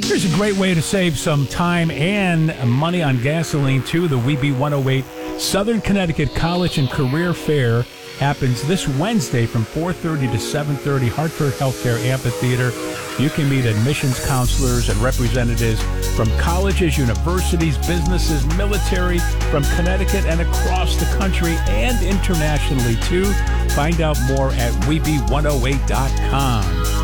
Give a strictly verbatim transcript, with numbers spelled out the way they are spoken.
Here's a great way to save some time and money on gasoline, too. The W E B one oh eight Southern Connecticut College and Career Fair happens this Wednesday from four thirty to seven thirty, Hartford Healthcare Amphitheater. You can meet admissions counselors and representatives from colleges, universities, businesses, military, from Connecticut and across the country and internationally, too. Find out more at W E B one oh eight dot com.